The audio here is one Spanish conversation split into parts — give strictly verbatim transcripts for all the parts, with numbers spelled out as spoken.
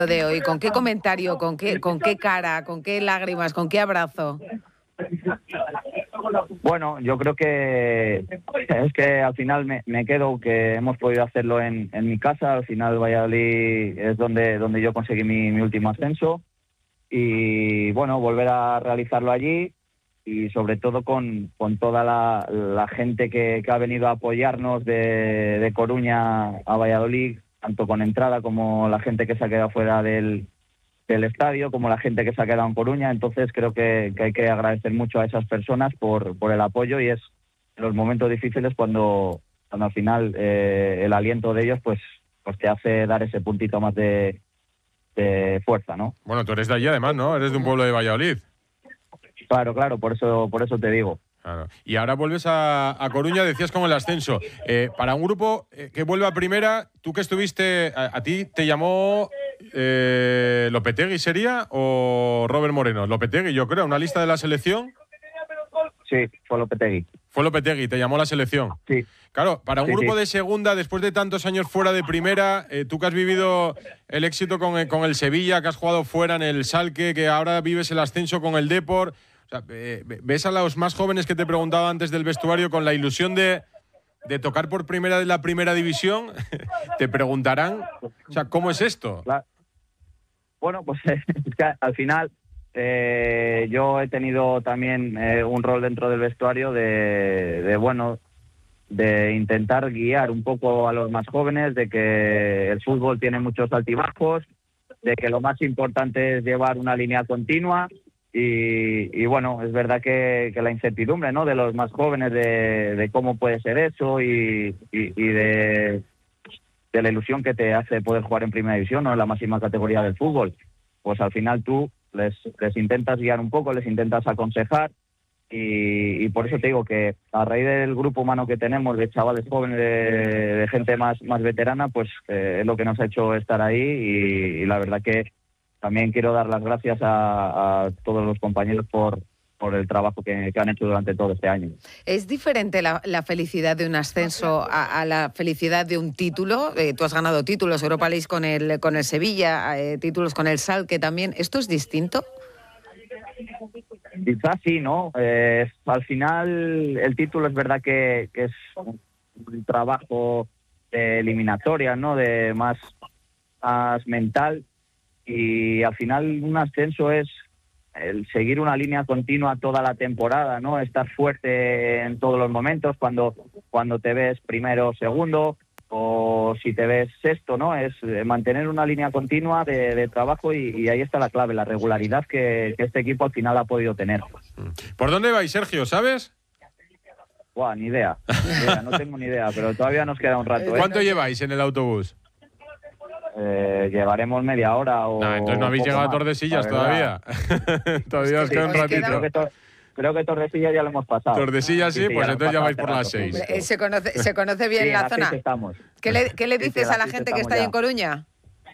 de hoy? ¿Con qué comentario, con qué, con qué cara, con qué lágrimas, con qué abrazo? Bueno, yo creo que es que al final me, me quedo que hemos podido hacerlo en, en mi casa. Al final Valladolid es donde, donde yo conseguí mi, mi último ascenso y bueno, volver a realizarlo allí y sobre todo con, con toda la, la gente que, que ha venido a apoyarnos de, de Coruña a Valladolid, tanto con entrada como la gente que se ha quedado fuera del, del estadio, como la gente que se ha quedado en Coruña. Entonces creo que, que hay que agradecer mucho a esas personas por, por el apoyo y es en los momentos difíciles cuando, cuando al final eh, el aliento de ellos pues, pues te hace dar ese puntito más de, de fuerza, ¿no? Bueno, tú eres de allí además, ¿no? Eres de un pueblo de Valladolid. Claro, claro, por eso, por eso te digo. Claro. Y ahora vuelves a, a Coruña, decías con el ascenso. Eh, para un grupo eh, que vuelve a primera, tú que estuviste, a, a ti te llamó eh, Lopetegui, ¿sería? ¿O Robert Moreno? Lopetegui, yo creo, una lista de la selección. Sí, fue Lopetegui. Fue Lopetegui, te llamó la selección. Sí. Claro, para un sí, grupo sí. de segunda, después de tantos años fuera de primera, eh, tú que has vivido el éxito con, con el Sevilla, que has jugado fuera en el Schalke, que ahora vives el ascenso con el Depor. O sea, eh, ¿ves a los más jóvenes que te preguntaba antes del vestuario con la ilusión de, de tocar por primera vez la primera división? Te preguntarán, o sea, ¿cómo es esto? Claro. Bueno, pues es que al final eh, yo he tenido también eh, un rol dentro del vestuario de, de, bueno, de intentar guiar un poco a los más jóvenes, de que el fútbol tiene muchos altibajos, de que lo más importante es llevar una línea continua. Y, y bueno, es verdad que, que la incertidumbre, ¿no?, de los más jóvenes de, de cómo puede ser eso y, y, y de, de la ilusión que te hace poder jugar en primera división, ¿no?, en la máxima categoría del fútbol, pues al final tú les, les intentas guiar un poco, les intentas aconsejar y, y por eso te digo que a raíz del grupo humano que tenemos de chavales jóvenes, de, de gente más, más veterana, pues eh, es lo que nos ha hecho estar ahí y, y la verdad que también quiero dar las gracias a, a todos los compañeros por, por el trabajo que, que han hecho durante todo este año. ¿Es diferente la, la felicidad de un ascenso a, a la felicidad de un título? Eh, tú has ganado títulos, Europa League con el, con el Sevilla, eh, títulos con el Schalke también. ¿Esto es distinto? Quizás sí, ¿no? Eh, al final el título es verdad que, que es un trabajo de eliminatoria, ¿no?, de más, más mental. Y al final un ascenso es el seguir una línea continua toda la temporada, ¿no? Estar fuerte en todos los momentos, cuando, cuando te ves primero o segundo, o si te ves sexto, ¿no? Es mantener una línea continua de, de trabajo y, y ahí está la clave, la regularidad que, que este equipo al final ha podido tener. ¿Por dónde vais, Sergio, sabes? Buah, ni idea, ni idea, no tengo ni idea, pero todavía nos queda un rato, ¿eh? ¿Cuánto lleváis en el autobús? Eh, llevaremos media hora o... No, entonces no habéis llegado más, a Tordesillas todavía. Todavía os queda un ratito. Creo que, to creo que Tordesillas ya lo hemos pasado. Tordesillas sí, sí, pues entonces ya vais por las seis. Hombre, se, conoce, se conoce bien sí, la zona. Estamos. ¿Qué le, qué le dices sí, a la gente que está ahí en Coruña?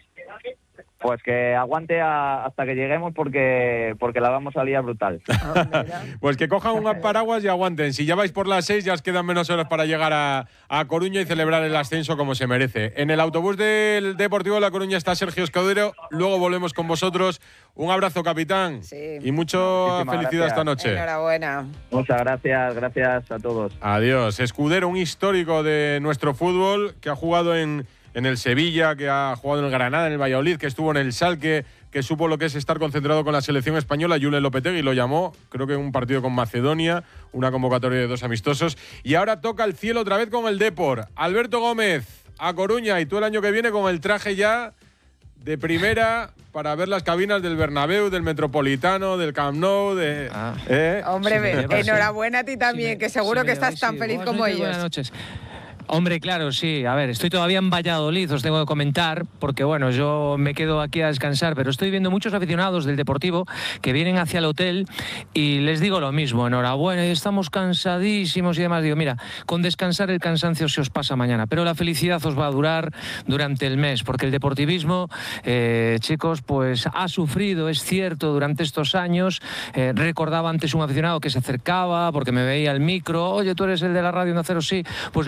Pues que aguante a, hasta que lleguemos porque, porque la vamos a liar brutal. Pues que cojan un paraguas y aguanten. Si ya vais por las seis, ya os quedan menos horas para llegar a, a Coruña y celebrar el ascenso como se merece. En el autobús del Deportivo de La Coruña está Sergio Escudero. Luego volvemos con vosotros. Un abrazo, capitán. Sí. Y mucha felicidad gracias. esta noche. Enhorabuena. Muchas gracias, gracias a todos. Adiós. Escudero, un histórico de nuestro fútbol que ha jugado en... en el Sevilla, que ha jugado en el Granada, en el Valladolid, que estuvo en el Schalke, que supo lo que es estar concentrado con la selección española. Julen Lopetegui lo llamó, creo que en un partido con Macedonia, una convocatoria de dos amistosos. Y ahora toca el cielo otra vez con el Depor. Alberto Gómez, a Coruña, y tú el año que viene con el traje ya de primera para ver las cabinas del Bernabéu, del Metropolitano, del Camp Nou. De, ah. ¿eh? Hombre, sí, enhorabuena a ti también, sí, que seguro sí, que estás tan sí. feliz Buenas como noches, ellos. Buenas noches. Hombre, claro, sí. A ver, estoy todavía en Valladolid, os tengo que comentar, porque bueno, yo me quedo aquí a descansar, pero estoy viendo muchos aficionados del Deportivo que vienen hacia el hotel y les digo lo mismo, enhorabuena, estamos cansadísimos y demás. Digo, mira, con descansar el cansancio se os pasa mañana, pero la felicidad os va a durar durante el mes, porque el deportivismo, eh, chicos, pues ha sufrido, es cierto, durante estos años. Eh, recordaba antes un aficionado que se acercaba porque me veía el micro, oye, tú eres el de la radio Onda Cero, sí, pues lo de Castellón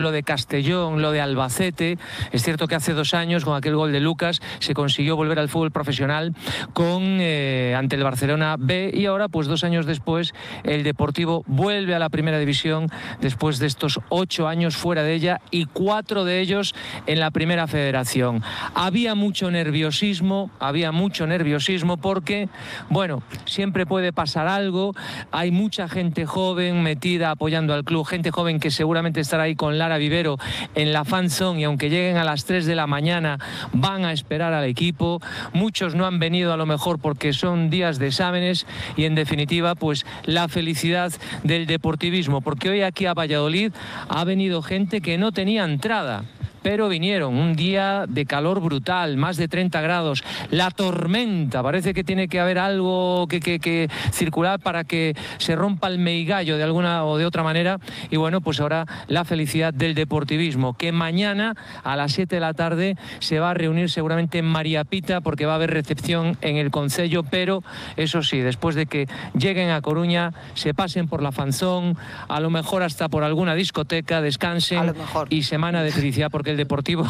Castellón, lo de Albacete. Es cierto que hace dos años, con aquel gol de Lucas, se consiguió volver al fútbol profesional con eh, ante el Barcelona B, y ahora, pues dos años después, el Deportivo vuelve a la primera división después de estos ocho años fuera de ella y cuatro de ellos en la primera federación. Había mucho nerviosismo, había mucho nerviosismo porque, bueno, siempre puede pasar algo. Hay mucha gente joven metida apoyando al club, gente joven que seguramente estará ahí con Lara Vivero en la fan zone, y aunque lleguen a las tres de la mañana van a esperar al equipo. Muchos no han venido a lo mejor porque son días de exámenes, y en definitiva pues la felicidad del deportivismo, porque hoy aquí a Valladolid ha venido gente que no tenía entrada, pero vinieron. Un día de calor brutal, más de treinta grados, la tormenta, parece que tiene que haber algo que, que, que circular para que se rompa el meigallo de alguna o de otra manera. Y bueno, pues ahora la felicidad del deportivismo, que mañana a las siete de la tarde se va a reunir seguramente en María Pita, porque va a haber recepción en el Concello, pero eso sí, después de que lleguen a Coruña, se pasen por la Fanzón, a lo mejor hasta por alguna discoteca, descansen y semana de felicidad, porque el Deportivo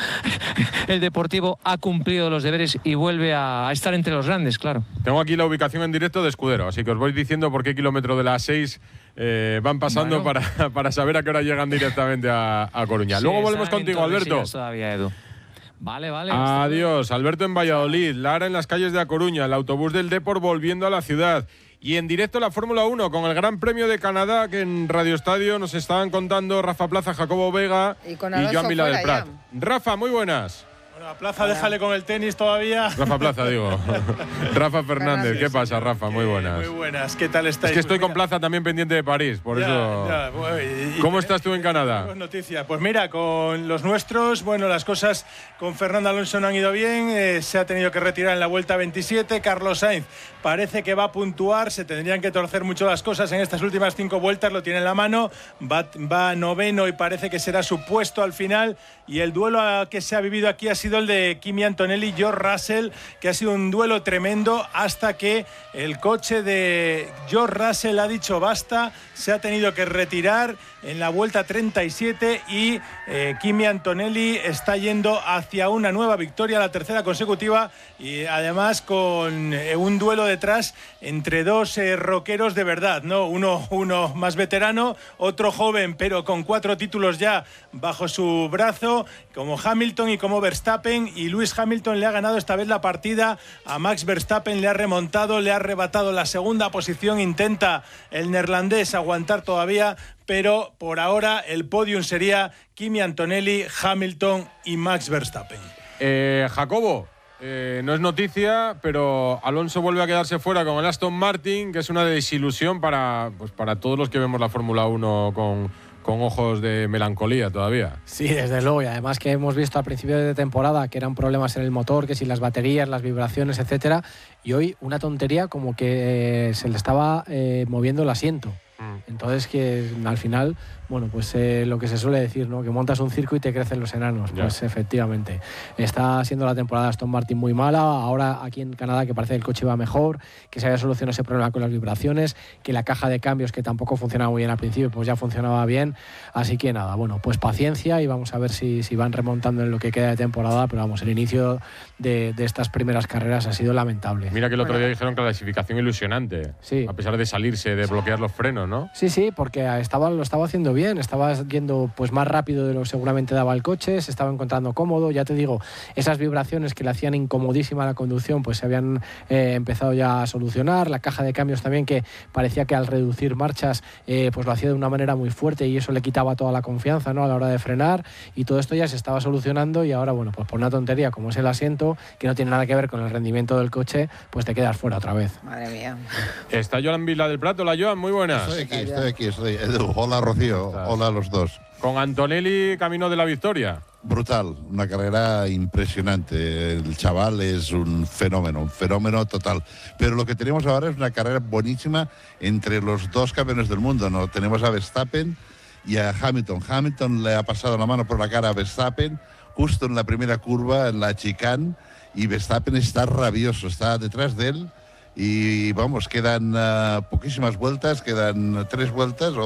el Deportivo ha cumplido los deberes y vuelve a, a estar entre los grandes, claro. Tengo aquí la ubicación en directo de Escudero, así que os voy diciendo por qué kilómetro de las seis eh, van pasando, bueno, para, para saber a qué hora llegan directamente a, a Coruña. Sí, luego volvemos contigo, Alberto. Todavía, Edu. Vale, vale. Adiós, Alberto en Valladolid, Lara en las calles de A Coruña, el autobús del Depor volviendo a la ciudad. Y en directo la Fórmula uno con el Gran Premio de Canadá, que en Radio Estadio nos estaban contando Rafa Plaza, Jacobo Vega y, y Joan Vila del Prat. Rafa, muy buenas. Bueno, a Plaza Hola. Déjale con el tenis todavía. Rafa Plaza, digo. Rafa Fernández, ¿qué pasa, Rafa? Muy buenas. Muy buenas, ¿qué tal estáis? Es que estoy pues con Plaza también pendiente de París, por ya, eso… Ya, bueno, y, ¿Cómo y, estás tú en Canadá? Pues noticia. Pues mira, con los nuestros, bueno, las cosas con Fernando Alonso no han ido bien, eh, se ha tenido que retirar en la vuelta veintisiete, Carlos Sainz parece que va a puntuar, se tendrían que torcer mucho las cosas en estas últimas cinco vueltas, lo tiene en la mano, va, va noveno y parece que será su puesto al final, y el duelo que se ha vivido aquí ha sido el de Kimi Antonelli y George Russell, que ha sido un duelo tremendo hasta que el coche de George Russell ha dicho basta, se ha tenido que retirar en la vuelta treinta y siete y eh, Kimi Antonelli está yendo hacia una nueva victoria, la tercera consecutiva, y además con eh, un duelo detrás entre dos eh, rockeros de verdad, ¿no? Uno, uno más veterano, otro joven pero con cuatro títulos ya bajo su brazo, como Hamilton y como Verstappen, y Lewis Hamilton le ha ganado esta vez la partida a Max Verstappen, le ha remontado, le ha arrebatado la segunda posición, intenta el neerlandés aguantar todavía, pero por ahora el podium sería Kimi Antonelli, Hamilton y Max Verstappen. Eh, Jacobo, eh, no es noticia, pero Alonso vuelve a quedarse fuera con el Aston Martin, que es una desilusión para, pues para todos los que vemos la Fórmula uno con, con ojos de melancolía todavía. Sí, desde luego, y además que hemos visto al principio de temporada que eran problemas en el motor, que si las baterías, las vibraciones, etcétera, y hoy una tontería como que eh, se le estaba eh, moviendo el asiento. Entonces que al final, bueno, pues eh, lo que se suele decir, ¿no? Que montas un circo y te crecen los enanos. Ya. Pues efectivamente. Está siendo la temporada de Aston Martin muy mala. Ahora aquí en Canadá que parece que el coche va mejor, que se había solucionado ese problema con las vibraciones, que la caja de cambios que tampoco funcionaba muy bien al principio, pues ya funcionaba bien. Así que nada, bueno, pues paciencia y vamos a ver si, si van remontando en lo que queda de temporada. Pero vamos, el inicio de, de estas primeras carreras ha sido lamentable. Mira que el otro bueno. día dijeron que la clasificación ilusionante. Sí. A pesar de salirse, de bloquear los frenos, ¿no? Sí, sí, porque estaba, lo estaba haciendo bien, estaba yendo pues más rápido de lo que seguramente daba el coche, se estaba encontrando cómodo, ya te digo, esas vibraciones que le hacían incomodísima la conducción pues se habían eh, empezado ya a solucionar, la caja de cambios también que parecía que al reducir marchas eh, pues lo hacía de una manera muy fuerte y eso le quitaba toda la confianza, ¿no? A la hora de frenar, y todo esto ya se estaba solucionando y ahora bueno, pues por una tontería como es el asiento, que no tiene nada que ver con el rendimiento del coche, pues te quedas fuera otra vez. Madre mía. Está Joan Vila del Prat. Hola Joan, muy buenas. Estoy aquí, estoy aquí, estoy. Edu, hola Rocío, hola a los dos. Con Antonelli camino de la victoria. Brutal, una carrera impresionante. El chaval es un fenómeno, un fenómeno total. Pero lo que tenemos ahora es una carrera buenísima entre los dos campeones del mundo, ¿no? Tenemos a Verstappen y a Hamilton. Hamilton le ha pasado la mano por la cara a Verstappen justo en la primera curva, en la chicane, y Verstappen está rabioso, está detrás de él. Y vamos, quedan uh, poquísimas vueltas, quedan tres vueltas o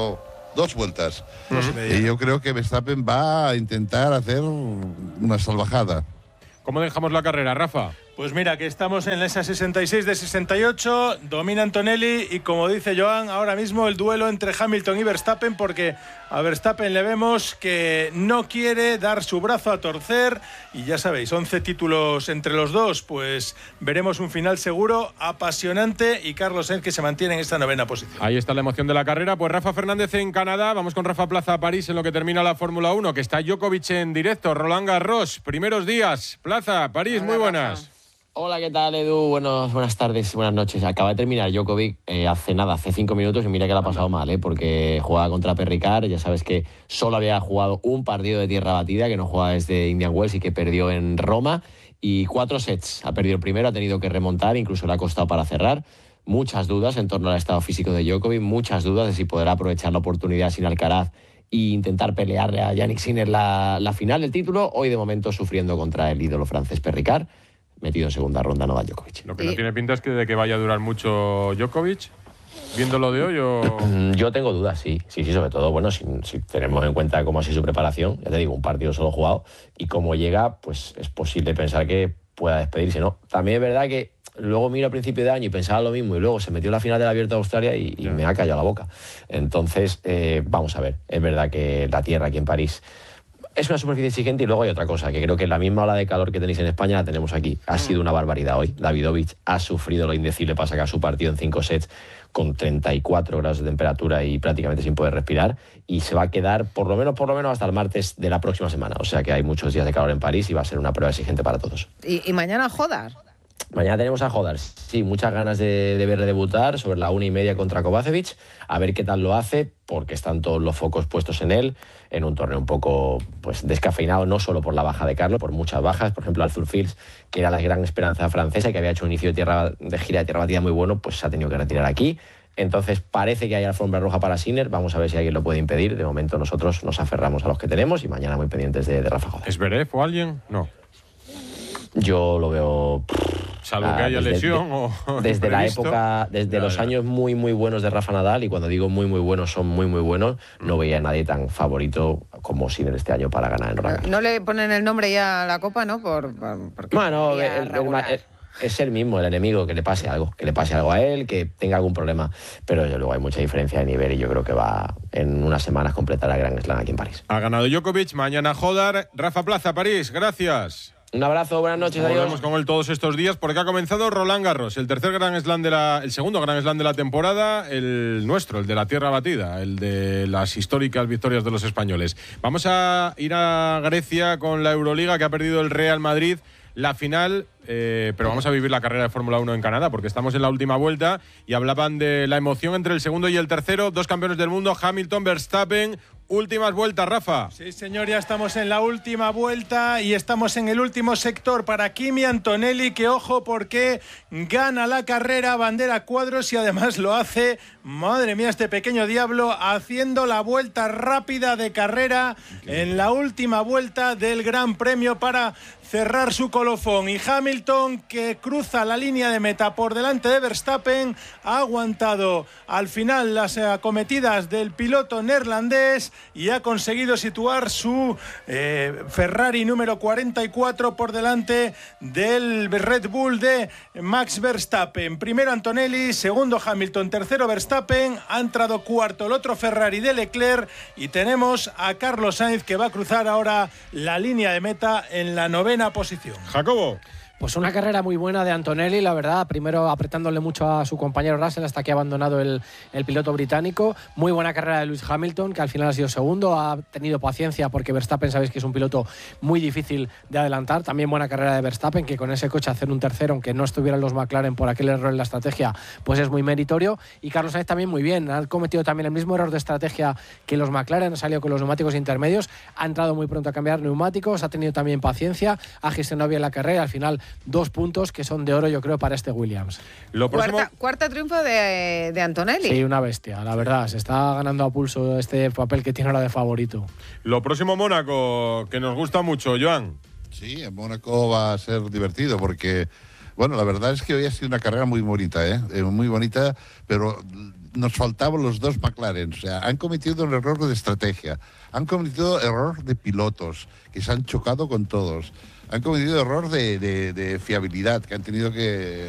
Dos vueltas. Uh-huh. Y yo creo que Verstappen va a intentar hacer una salvajada. ¿Cómo dejamos la carrera, Rafa? Pues mira, que estamos en esa sesenta y seis de sesenta y ocho, domina Antonelli y como dice Joan, ahora mismo el duelo entre Hamilton y Verstappen, porque a Verstappen le vemos que no quiere dar su brazo a torcer y ya sabéis, once títulos entre los dos, pues veremos un final seguro, apasionante y Carlos Sainz que se mantiene en esta novena posición. Ahí está la emoción de la carrera. Pues Rafa Fernández en Canadá, vamos con Rafa Plaza a París en lo que termina la Fórmula uno, que está Djokovic en directo, Roland Garros, primeros días. Plaza, París, Hola, muy buenas. Rafa. Hola, ¿qué tal, Edu? Buenos, buenas tardes, buenas noches. Acaba de terminar Djokovic eh, hace nada, hace cinco minutos y mira que la ha pasado mal, ¿eh? Porque jugaba contra Perricard, ya sabes que solo había jugado un partido de tierra batida, que no jugaba desde Indian Wells y que perdió en Roma, y cuatro sets. Ha perdido el primero, ha tenido que remontar, incluso le ha costado para cerrar. Muchas dudas en torno al estado físico de Djokovic, muchas dudas de si podrá aprovechar la oportunidad sin Alcaraz e intentar pelearle a Jannik Sinner la, la final del título. Hoy de momento sufriendo contra el ídolo francés Perricard, metido en segunda ronda Novak Djokovic. Lo que no tiene pinta es que de que vaya a durar mucho Djokovic, viendo lo de hoy o... Yo tengo dudas, sí, sí, sí, sobre todo, bueno, si, si tenemos en cuenta cómo ha sido su preparación, ya te digo, un partido solo jugado, y cómo llega, pues es posible pensar que pueda despedirse, ¿no? También es verdad que luego miro a principio de año y pensaba lo mismo, y luego se metió en la final del Abierto de Australia y, y me ha callado la boca. Entonces, eh, vamos a ver, es verdad que la tierra aquí en París es una superficie exigente y luego hay otra cosa, que creo que la misma ola de calor que tenéis en España la tenemos aquí. Ha sido una barbaridad hoy. Davidovich ha sufrido lo indecible para sacar su partido en cinco sets con treinta y cuatro grados de temperatura y prácticamente sin poder respirar, y se va a quedar por lo menos por lo menos hasta el martes de la próxima semana. O sea que hay muchos días de calor en París y va a ser una prueba exigente para todos. ¿Y, y mañana Jodar? Mañana tenemos a Jodar, sí, muchas ganas de, de verle debutar sobre la una y media contra Kovacevic, a ver qué tal lo hace, porque están todos los focos puestos en él, en un torneo un poco pues descafeinado, no solo por la baja de Carlos, por muchas bajas, por ejemplo Arthur Fils, que era la gran esperanza francesa y que había hecho un inicio de, tierra, de gira de tierra batida muy bueno, pues se ha tenido que retirar aquí. Entonces parece que hay alfombra roja para Sinner, vamos a ver si alguien lo puede impedir. De momento nosotros nos aferramos a los que tenemos y mañana muy pendientes de, de Rafa Jodar. ¿Es Zverev o alguien? No. Yo lo veo... Salvo ah, que haya desde, lesión de, o desde la imprevisto. época, desde ya, los ya. años muy muy buenos de Rafa Nadal, y cuando digo muy muy buenos son muy muy buenos, no veía a nadie tan favorito como Sinner este año para ganar en Roland Garros. No le ponen el nombre ya a la copa, ¿no? Por, por porque Bueno, sería el- el- regular. el- es el mismo, el enemigo, que le pase algo, que le pase algo a él, que tenga algún problema, pero desde luego hay mucha diferencia de nivel y yo creo que va en unas semanas completar el Grand Slam aquí en París. Ha ganado Djokovic, mañana Jodar. Rafa Plaza, París, gracias. Un abrazo, buenas noches, adiós. Volvemos con él todos estos días porque ha comenzado Roland Garros, el tercer Grand Slam de la, el segundo Grand Slam de la temporada, el nuestro, el de la tierra batida, el de las históricas victorias de los españoles. Vamos a ir a Grecia con la Euroliga, que ha perdido el Real Madrid la final, eh, pero vamos a vivir la carrera de Fórmula uno en Canadá porque estamos en la última vuelta y hablaban de la emoción entre el segundo y el tercero, dos campeones del mundo, Hamilton, Verstappen. Últimas vueltas, Rafa. Sí, señor, ya estamos en la última vuelta y estamos en el último sector para Kimi Antonelli, que ojo porque gana la carrera, bandera cuadros y además lo hace, madre mía, este pequeño diablo, haciendo la vuelta rápida de carrera en la última vuelta del Gran Premio para cerrar su colofón. Y Hamilton, que cruza la línea de meta por delante de Verstappen, ha aguantado al final las acometidas del piloto neerlandés y ha conseguido situar su eh, Ferrari número cuarenta y cuatro por delante del Red Bull de Max Verstappen. Primero Antonelli, segundo Hamilton, tercero Verstappen, ha entrado cuarto el otro Ferrari de Leclerc y tenemos a Carlos Sainz, que va a cruzar ahora la línea de meta en la novena posición. Jacobo. Pues una carrera muy buena de Antonelli, la verdad, primero apretándole mucho a su compañero Russell hasta que ha abandonado el, el piloto británico. Muy buena carrera de Lewis Hamilton, que al final ha sido segundo, ha tenido paciencia porque Verstappen sabéis que es un piloto muy difícil de adelantar. También buena carrera de Verstappen, que con ese coche hacer un tercero, aunque no estuvieran los McLaren por aquel error en la estrategia, pues es muy meritorio. Y Carlos Sainz también muy bien, ha cometido también el mismo error de estrategia que los McLaren, ha salido con los neumáticos intermedios, ha entrado muy pronto a cambiar neumáticos, ha tenido también paciencia, ha gestionado bien la carrera, al final dos puntos que son de oro, yo creo, para este Williams. Lo próximo... Cuarta, cuarta triunfo de, de Antonelli. Sí, una bestia, la verdad. Se está ganando a pulso este papel que tiene ahora de favorito. Lo próximo Mónaco, que nos gusta mucho, Joan. Sí, en Mónaco va a ser divertido porque, Bueno, la verdad es que hoy ha sido una carrera muy bonita, ¿eh? Eh, muy bonita, pero nos faltaban los dos McLaren. O sea, han cometido un error de estrategia, han cometido error de pilotos, que se han chocado con todos, han cometido error de, de, de fiabilidad, que han tenido que